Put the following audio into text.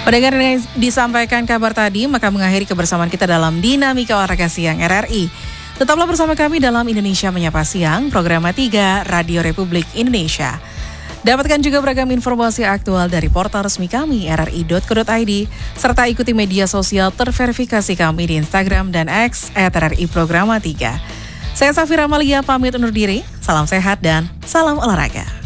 Pendengar yang disampaikan kabar tadi, maka mengakhiri kebersamaan kita dalam Dinamika Olahraga Siang RRI. Tetaplah bersama kami dalam Indonesia Menyapa Siang, program 3 Radio Republik Indonesia. Dapatkan juga beragam informasi aktual dari portal resmi kami, rri.co.id, serta ikuti media sosial terverifikasi kami di Instagram dan X @RRI Programa 3. Saya Safira Amalia pamit undur diri, salam sehat dan salam olahraga.